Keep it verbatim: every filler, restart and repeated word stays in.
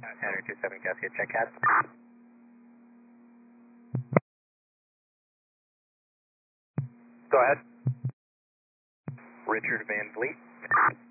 Tanner two seven Cascade, check cats. Go ahead. Richard Van Vliet.